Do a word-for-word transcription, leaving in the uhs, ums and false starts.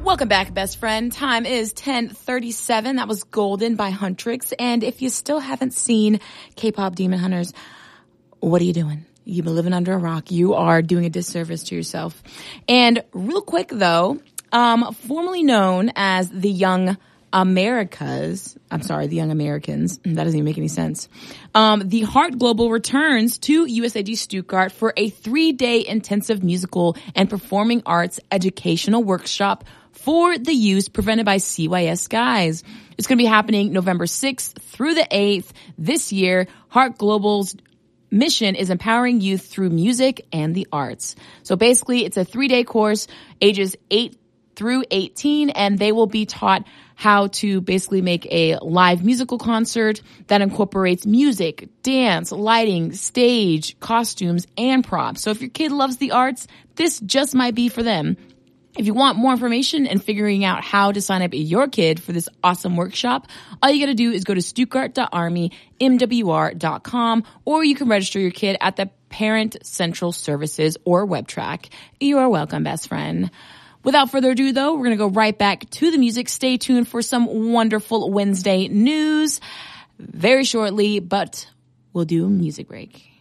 Welcome back, best friend. Time is ten thirty-seven. That was Golden by Huntrix. And if you still haven't seen K-pop Demon Hunters, what are you doing? You've been living under a rock. You are doing a disservice to yourself. And real quick, though, um, formerly known as the Young Americas, I'm sorry, the Young Americans. That doesn't even make any sense. Um, the Heart Global returns to U S A G Stuttgart for a three-day intensive musical and performing arts educational workshop for the youth presented by C Y S Guys. It's going to be happening November sixth through the eighth this year. Heart Global's mission is empowering youth through music and the arts. So basically, it's a three-day course, ages eight through eighteen, and they will be taught how to basically make a live musical concert that incorporates music, dance, lighting, stage, costumes, and props. So if your kid loves the arts, this just might be for them. If you want more information and figuring out how to sign up your kid for this awesome workshop, all you got to do is go to stuttgart dot army m w r dot com, or you can register your kid at the Parent Central Services or WebTrack. You are welcome, best friend. Without further ado, though, we're going to go right back to the music. Stay tuned for some wonderful Wednesday news very shortly, but we'll do a music break.